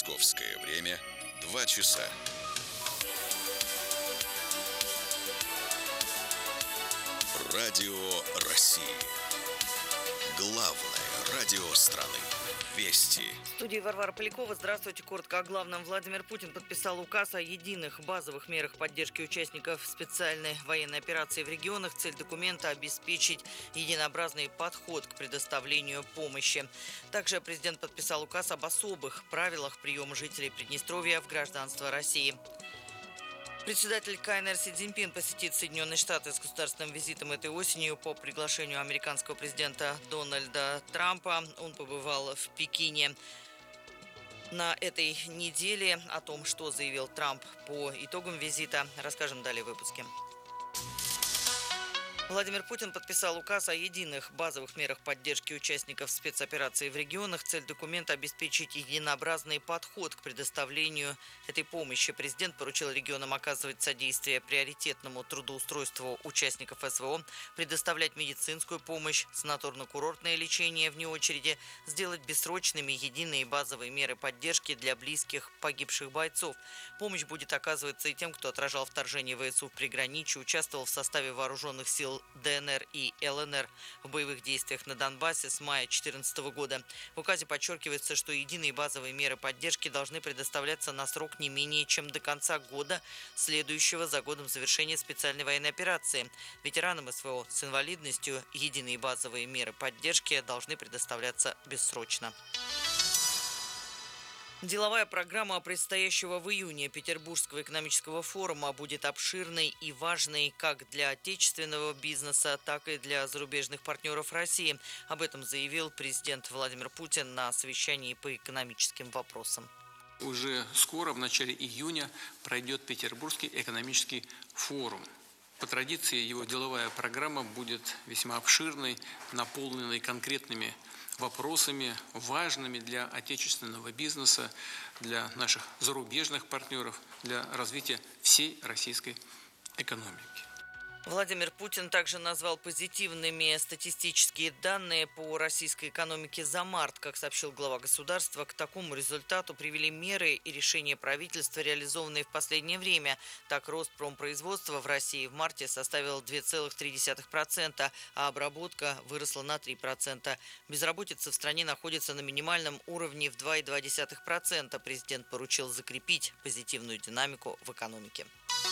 Московское время 2 часа. Радио России. Главное радио страны. Вести. В студии Варвара Полякова. Здравствуйте. Коротко о главном. Владимир Путин подписал указ о единых базовых мерах поддержки участников специальной военной операции в регионах. Цель документа – обеспечить единообразный подход к предоставлению помощи. Также президент подписал указ об особых правилах приема жителей Приднестровья в гражданство России. Председатель КНР Си Цзиньпин посетит Соединенные Штаты с государственным визитом этой осенью по приглашению американского президента Дональда Трампа. Он побывал в Пекине. На этой неделе о том, что заявил Трамп по итогам визита, расскажем далее в выпуске. Владимир Путин подписал указ о единых базовых мерах поддержки участников спецоперации в регионах. Цель документа – обеспечить единообразный подход к предоставлению этой помощи. Президент поручил регионам оказывать содействие приоритетному трудоустройству участников СВО, предоставлять медицинскую помощь, санаторно-курортное лечение вне очереди, сделать бессрочными единые базовые меры поддержки для близких погибших бойцов. Помощь будет оказываться и тем, кто отражал вторжение ВСУ в приграничье, участвовал в составе вооруженных сил ДНР и ЛНР в боевых действиях на Донбассе с мая 2014 года. В указе подчеркивается, что единые базовые меры поддержки должны предоставляться на срок не менее чем до конца года, следующего за годом завершения специальной военной операции. Ветеранам СВО с инвалидностью единые базовые меры поддержки должны предоставляться бессрочно. Деловая программа предстоящего в июне Петербургского экономического форума будет обширной и важной как для отечественного бизнеса, так и для зарубежных партнеров России. Об этом заявил президент Владимир Путин на совещании по экономическим вопросам. Уже скоро, в начале июня, пройдет Петербургский экономический форум. По традиции его деловая программа будет весьма обширной, наполненной конкретными вопросами, важными для отечественного бизнеса, для наших зарубежных партнеров, для развития всей российской экономики. Владимир Путин также назвал позитивными статистические данные по российской экономике за март. Как сообщил глава государства, к такому результату привели меры и решения правительства, реализованные в последнее время. Так, рост промпроизводства в России в марте составил 2,3%, а обработка выросла на 3%. Безработица в стране находится на минимальном уровне в 2,2%. Президент поручил закрепить позитивную динамику в экономике.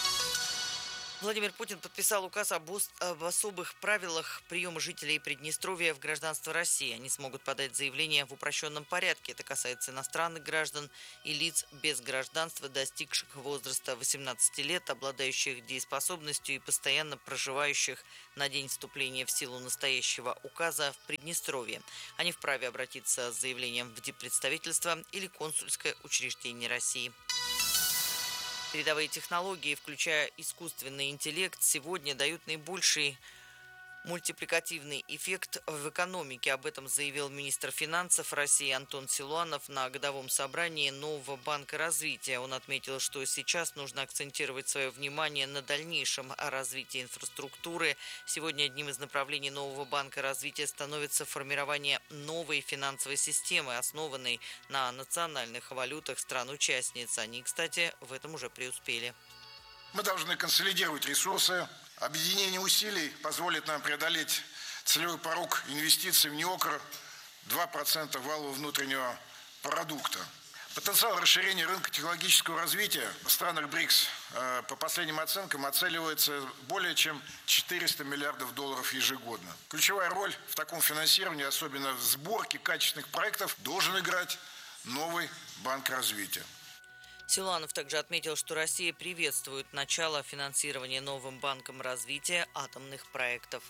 Владимир Путин подписал указ об особых правилах приема жителей Приднестровья в гражданство России. Они смогут подать заявление в упрощенном порядке. Это касается иностранных граждан и лиц без гражданства, достигших возраста 18 лет, обладающих дееспособностью и постоянно проживающих на день вступления в силу настоящего указа в Приднестровье. Они вправе обратиться с заявлением в диппредставительство или консульское учреждение России. Передовые технологии, включая искусственный интеллект, сегодня дают наибольший мультипликативный эффект в экономике. Об этом заявил министр финансов России Антон Силуанов на годовом собрании Нового банка развития. Он отметил, что сейчас нужно акцентировать свое внимание на дальнейшем развитии инфраструктуры. Сегодня одним из направлений Нового банка развития становится формирование новой финансовой системы, основанной на национальных валютах стран-участниц. Они, кстати, в этом уже преуспели. Мы должны консолидировать ресурсы. Объединение усилий позволит нам преодолеть целевой порог инвестиций в НИОКР 2% валового внутреннего продукта. Потенциал расширения рынка технологического развития в странах БРИКС по последним оценкам оценивается более чем 400 миллиардов долларов ежегодно. Ключевая роль в таком финансировании, особенно в сборке качественных проектов, должен играть новый банк развития. Силуанов также отметил, что Россия приветствует начало финансирования новым банком развития атомных проектов.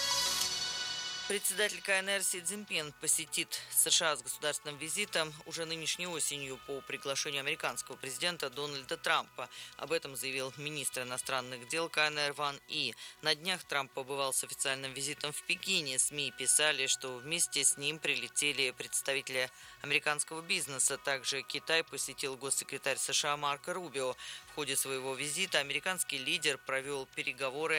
Председатель КНР Си Цзиньпин посетит США с государственным визитом уже нынешней осенью по приглашению американского президента Дональда Трампа. Об этом заявил министр иностранных дел КНР Ван И. На днях Трамп побывал с официальным визитом в Пекине. СМИ писали, что вместе с ним прилетели представители американского бизнеса. Также Китай посетил госсекретарь США Марко Рубио. В ходе своего визита американский лидер провел переговоры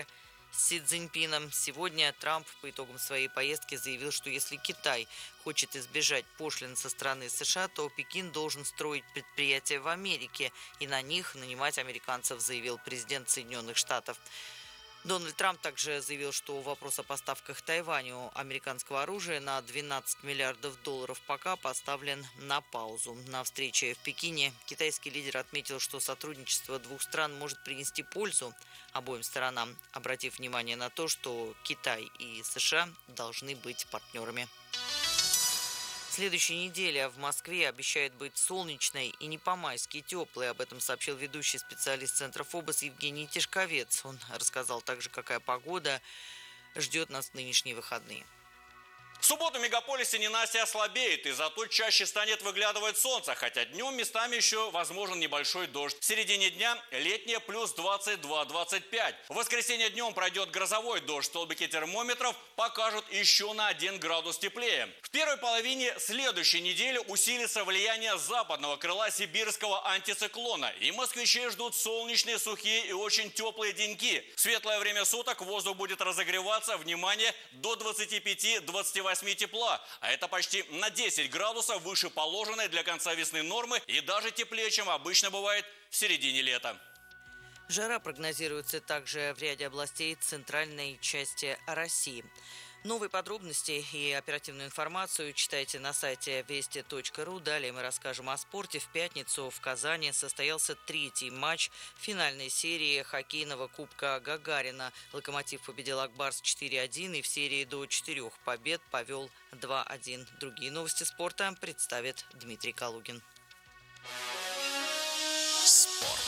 с Си Цзиньпином. Сегодня Трамп по итогам своей поездки заявил, что если Китай хочет избежать пошлин со стороны США, то Пекин должен строить предприятия в Америке и на них нанимать американцев, заявил президент Соединенных Штатов. Дональд Трамп также заявил, что вопрос о поставках Тайваню американского оружия на 12 миллиардов долларов пока поставлен на паузу. На встрече в Пекине китайский лидер отметил, что сотрудничество двух стран может принести пользу обоим сторонам, обратив внимание на то, что Китай и США должны быть партнерами. Следующая неделя в Москве обещает быть солнечной и не по-майски теплой. Об этом сообщил ведущий специалист Центра ФОБОС Евгений Тишковец. Он рассказал также, какая погода ждет нас в нынешние выходные. В субботу в мегаполисе ненастье ослабеет, и зато чаще станет выглядывать солнце, хотя днем местами еще возможен небольшой дождь. В середине дня летнее плюс 22-25. В воскресенье днем пройдет грозовой дождь, столбики термометров покажут еще на 1 градус теплее. В первой половине следующей недели усилится влияние западного крыла сибирского антициклона, и москвичей ждут солнечные, сухие и очень теплые деньки. В светлое время суток воздух будет разогреваться, внимание, до 25-28 тепла, а это почти на 10 градусов выше положенной для конца весны нормы и даже теплее, чем обычно бывает в середине лета. Жара прогнозируется также в ряде областей центральной части России. Новые подробности и оперативную информацию читайте на сайте вести.ру. Далее мы расскажем о спорте. В пятницу в Казани состоялся третий матч финальной серии хоккейного кубка Гагарина. «Локомотив» победил «Акбарс» 4-1 и в серии до 4 побед повел 2-1. Другие новости спорта представит Дмитрий Калугин. Спорт.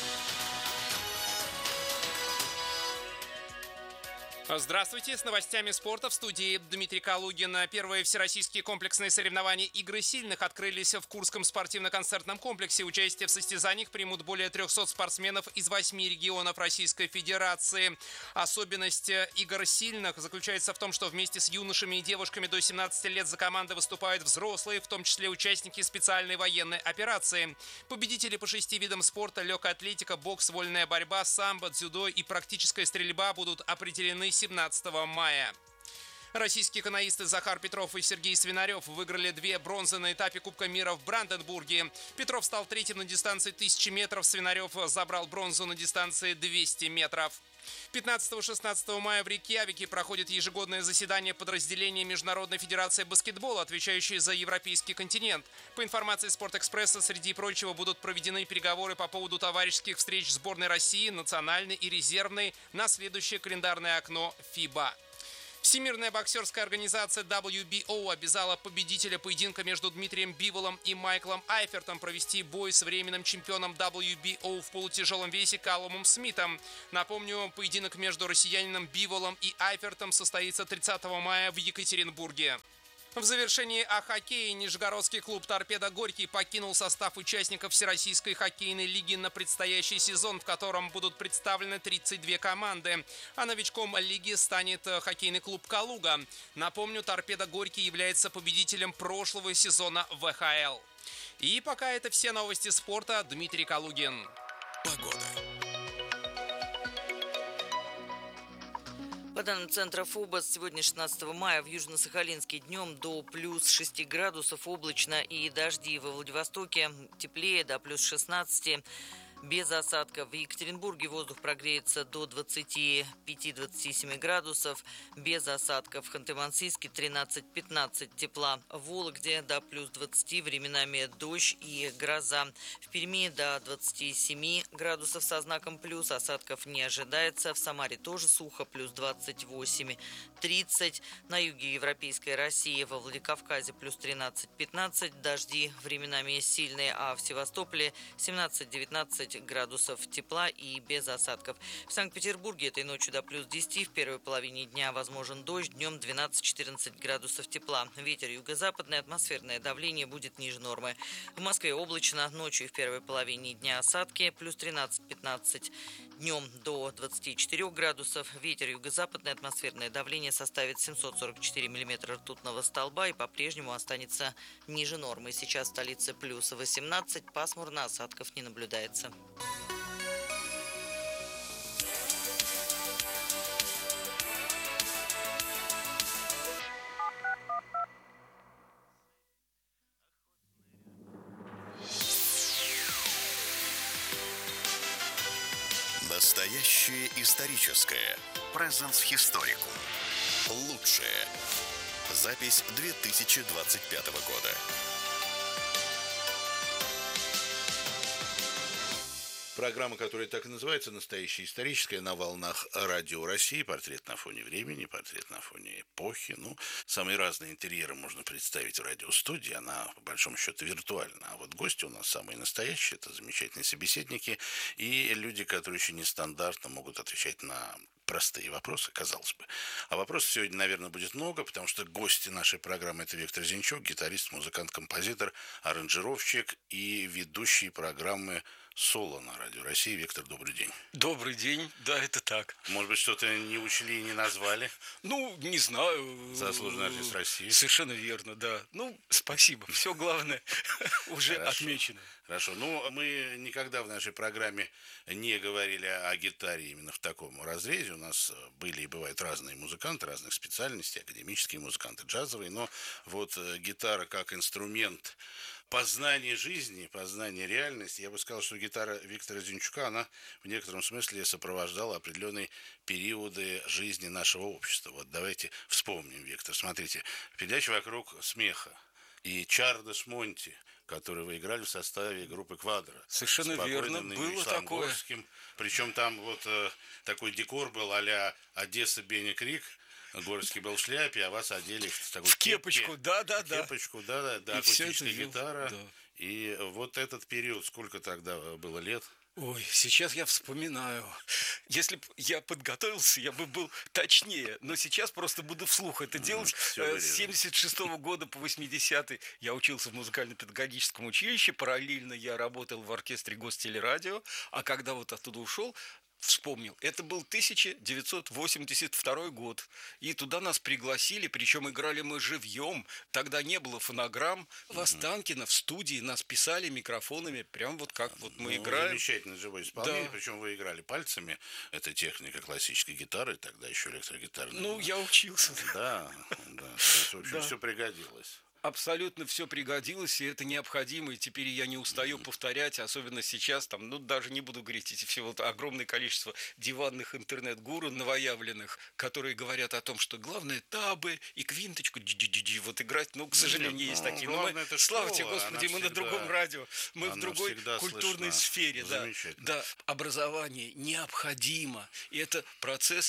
Здравствуйте, с новостями спорта в студии Дмитрий Калугин. Первые всероссийские комплексные соревнования «Игры сильных» открылись в Курском спортивно-концертном комплексе. Участие в состязаниях примут более 300 спортсменов из 8 регионов Российской Федерации. Особенность «Игр сильных» заключается в том, что вместе с юношами и девушками до 17 лет за команды выступают взрослые, в том числе участники специальной военной операции. Победители по 6 видам спорта – легкая атлетика, бокс, вольная борьба, самбо, дзюдо и практическая стрельба – будут определены 17 мая. Российские каноисты Захар Петров и Сергей Свинарев выиграли 2 бронзы на этапе Кубка мира в Бранденбурге. Петров стал третьим на дистанции 1000 метров, Свинарев забрал бронзу на дистанции 200 метров. 15-16 мая в Рейкьявике проходит ежегодное заседание подразделения Международной федерации баскетбола, отвечающей за европейский континент. По информации «Спортэкспресса», среди прочего, будут проведены переговоры по поводу товарищеских встреч сборной России, национальной и резервной на следующее календарное окно ФИБА. Всемирная боксерская организация WBO обязала победителя поединка между Дмитрием Биволом и Майклом Айфертом провести бой с временным чемпионом WBO в полутяжелом весе Калумом Смитом. Напомню, поединок между россиянином Биволом и Айфертом состоится 30 мая в Екатеринбурге. В завершении о хоккее нижегородский клуб «Торпедо Горький» покинул состав участников Всероссийской хоккейной лиги на предстоящий сезон, в котором будут представлены 32 команды. А новичком лиги станет хоккейный клуб «Калуга». Напомню, «Торпедо Горький» является победителем прошлого сезона ВХЛ. И пока это все новости спорта. Дмитрий Калугин. Погода. По данным Центра ФОБОС, сегодня 16 мая в Южно-Сахалинске днем до плюс 6 градусов облачно и дожди. Во Владивостоке теплее до плюс 16 без осадков. В Екатеринбурге воздух прогреется до 25-27 градусов без осадков. В Ханты-Мансийске 13-15 тепла. В Вологде до плюс 20, временами дождь и гроза. В Перми до 27 градусов со знаком плюс, осадков не ожидается. В Самаре тоже сухо, плюс 28-30. На юге Европейской России во Владикавказе плюс 13-15, дожди временами сильные, а в Севастополе 17-19 градусов тепла и без осадков. В Санкт-Петербурге этой ночью до плюс 10, в первой половине дня возможен дождь, днем 12-14 градусов тепла. Ветер юго-западный, атмосферное давление будет ниже нормы. В Москве облачно, ночью и в первой половине дня осадки, плюс 13-15, днем до 24 градусов. Ветер юго-западный, атмосферное давление составит 744 миллиметра ртутного столба и по-прежнему останется ниже нормы. Сейчас в столице плюс 18, пасмурно, осадков не наблюдается. Настоящее историческое. Presence Historicum. Лучшее. Запись 2025 года. Программа, которая так и называется, «Настоящая историческая», на волнах Радио России. Портрет на фоне времени, портрет на фоне эпохи. Самые разные интерьеры можно представить в радиостудии. Она, по большому счету, виртуальна. А вот гости у нас самые настоящие. Это замечательные собеседники и люди, которые еще нестандартно могут отвечать на простые вопросы, казалось бы. А вопросов сегодня, наверное, будет много, потому что гости нашей программы – это Виктор Зинчук, гитарист, музыкант, композитор, аранжировщик и ведущий программы «Соло» на Радио России. Виктор, добрый день. Добрый день, да, это так. Может быть, что-то не учли и не назвали? Не знаю. Заслуженный артист России. Совершенно верно, да. Спасибо. Все главное уже отмечено. Хорошо. Мы никогда в нашей программе не говорили о гитаре именно в таком разрезе. У нас были и бывают разные музыканты, разных специальностей, академические музыканты, джазовые. Но вот гитара как инструмент познания жизни, познания реальности, я бы сказал, что гитара Виктора Зинчука, она в некотором смысле сопровождала определенные периоды жизни нашего общества. Вот давайте вспомним, Виктор. Смотрите, передача «Вокруг смеха» и Чардаш Монти, который вы играли в составе группы «Квадро». Совершенно верно, было такое. Причем там вот такой декор был а-ля Одесса, Бенни Крик. Горский был в шляпе, а вас одели в такую кепочку, да. Кепочку, да, акустическая гитара. Да. И вот этот период, сколько тогда было лет? Ой, сейчас я вспоминаю. Если бы я подготовился, я бы был точнее. Но сейчас просто буду вслух это делать. С 76-го года по 80-й я учился в музыкально-педагогическом училище. Параллельно я работал в оркестре Гостелерадио. А когда вот оттуда ушел, вспомнил. Это был 1982 год. И туда нас пригласили, причем играли мы живьем. Тогда не было фонограмм. В Останкино в студии нас писали микрофонами, прям вот как вот мы играем. Замечательно живое исполнение. Да. Причем вы играли пальцами. Это техника классической гитары, тогда еще электрогитарная. Я учился. Да. То есть, в общем, все пригодилось. Абсолютно все пригодилось, и это необходимо, и теперь я не устаю повторять, особенно сейчас, даже не буду говорить эти все огромное количество диванных интернет-гуру новоявленных, которые говорят о том, что главное табы и квинточку вот играть, к сожалению, есть такие. Но мы, слава тебе, Господи, мы на другом радио, мы в другой культурной сфере. Да, образование необходимо, и это процесс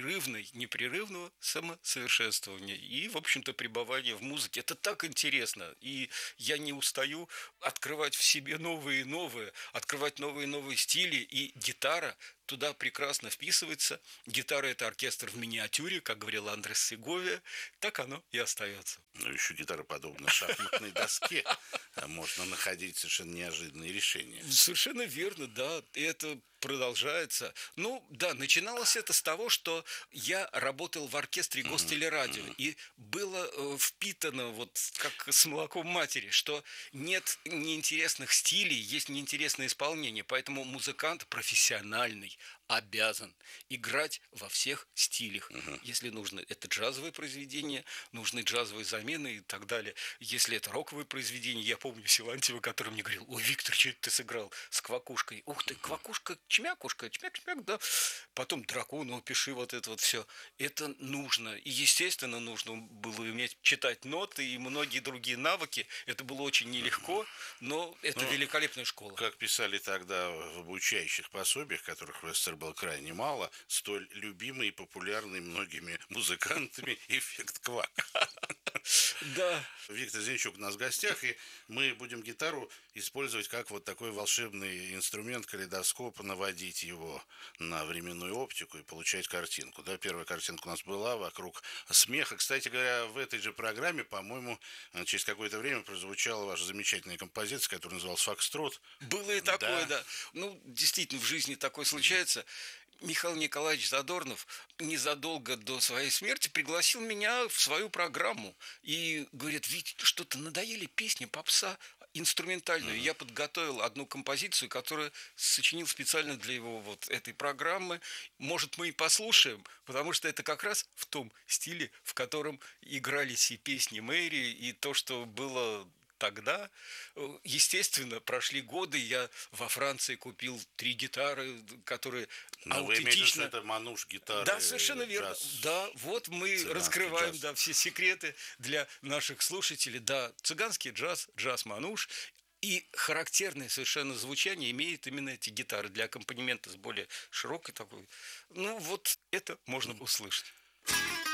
непрерывного самосовершенствования и, в общем-то, пребывания в музыке. Это так интересно, и я не устаю открывать в себе новые и новые, открывать новые и новые стили, и гитара туда прекрасно вписывается. Гитара – это оркестр в миниатюре, как говорил Андрес Сеговия, так оно и остается. Еще гитара подобна шахматной доске, можно находить совершенно неожиданные решения. Совершенно верно, да, это продолжается. Начиналось это с того, что я работал в оркестре Гостелерадио, и было впитано как с молоком матери, что нет неинтересных стилей, есть неинтересное исполнение, поэтому музыкант профессиональный обязан играть во всех стилях. Если нужно, это джазовые произведения, нужны джазовые замены и так далее. Если это роковые произведения, я помню Силантьева, который мне говорил: ой, Виктор, что это ты сыграл с квакушкой? Ух ты, квакушка, чмякушка, чмяк-чмяк, да. Потом дракон, пиши вот это вот все. Это нужно. И, естественно, нужно было уметь читать ноты и многие другие навыки. Это было очень нелегко, но это великолепная школа. Как писали тогда в обучающих пособиях, которых в СССР было крайне мало, столь любимый и популярный многими музыкантами эффект квак. Да. Виктор Зинчук у нас в гостях, и мы будем гитару использовать как вот такой волшебный инструмент, калейдоскоп, наводить его на временную оптику и получать картинку. Да, первая картинка у нас была «Вокруг смеха». Кстати говоря, в этой же программе, по-моему, через какое-то время прозвучала ваша замечательная композиция, которая называлась «Фокстрот». Было и такое, да. Действительно, в жизни такое случается. Михаил Николаевич Задорнов незадолго до своей смерти пригласил меня в свою программу и говорит: Вить, что-то надоели песни попса инструментальную. Я подготовил одну композицию, которую сочинил специально для его этой программы. Может, мы и послушаем, потому что это как раз в том стиле, в котором игрались и песни Мэри, и то, что было тогда. Естественно, прошли годы, я во Франции купил 3 гитары, которые Но вы имеете в виду, что аутентично... это мануш гитары? Да, совершенно верно. джаз, Да, вот мы цыганский раскрываем, джаз. да, все секреты для наших слушателей. Да, цыганский джаз, джаз-мануш. И характерное совершенно звучание имеет именно эти гитары для аккомпанемента с более широкой такой. Ну, вот это можно услышать.